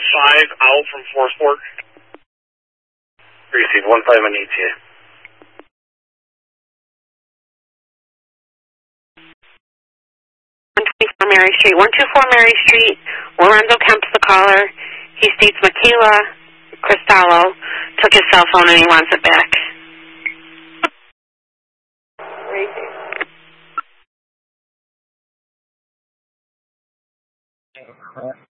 out from Forest Fork. Receive 1-5 on ETA. 124 Mary Street. 124 Mary Street. Lorenzo Kemp's the caller. He states Michaela Cristallo took his cell phone and he wants it back. Right.